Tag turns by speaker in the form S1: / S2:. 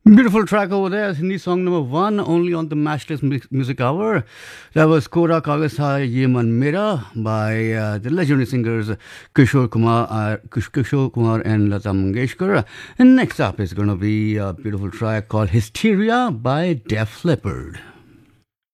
S1: Beautiful track over there. Hindi song number one, only on the Matchless Music Hour. That was Kora Kagas Hai Ye Man Mera by the legendary singers Kishore Kumar and Lata Mangeshkar. And next up is going to be a beautiful track called Hysteria by Def Leppard.